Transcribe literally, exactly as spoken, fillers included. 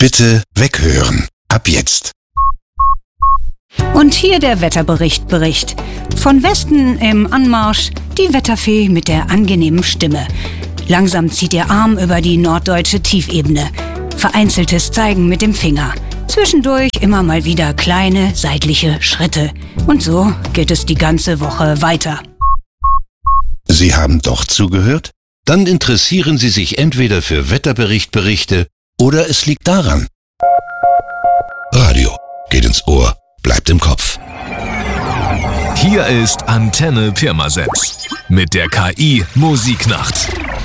Bitte weghören. Ab jetzt. Und hier der Wetterbericht Bericht. Von Westen im Anmarsch die Wetterfee mit der angenehmen Stimme. Langsam zieht ihr Arm über die norddeutsche Tiefebene. Vereinzeltes Zeigen mit dem Finger. Zwischendurch immer mal wieder kleine seitliche Schritte. Und so geht es die ganze Woche weiter. Sie haben doch zugehört? Dann interessieren Sie sich entweder für Wetterberichtberichte oder es liegt daran. Radio geht ins Ohr, bleibt im Kopf. Hier ist Antenne Pirmasens mit der K I Musiknacht.